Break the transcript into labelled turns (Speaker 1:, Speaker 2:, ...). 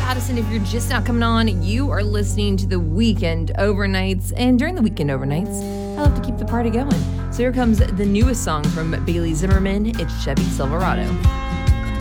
Speaker 1: Addison. If you're just now coming on, you are listening to the Weekend Overnights. And during the Weekend Overnights, I love to keep the party going. So here comes the newest song from Bailey Zimmerman. It's Chevy Silverado.